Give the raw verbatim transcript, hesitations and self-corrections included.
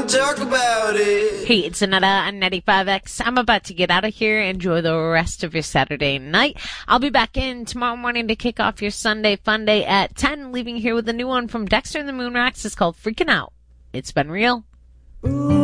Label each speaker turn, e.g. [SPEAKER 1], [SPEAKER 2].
[SPEAKER 1] talk about it.
[SPEAKER 2] Hey, it's Anetta on ninety-five X. I'm about to get out of here. Enjoy the rest of your Saturday night. I'll be back in tomorrow morning to kick off your Sunday fun day at ten, leaving here with a new one from Dexter and the Moonrocks. It's called Freaking Out. It's been real.